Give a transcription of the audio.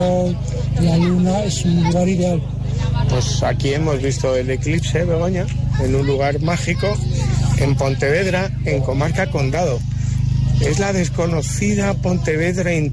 La luna es un lugar ideal. Pues aquí hemos visto el eclipse, Begoña, en un lugar mágico, en Pontevedra, en Comarca Condado. Es la desconocida Pontevedra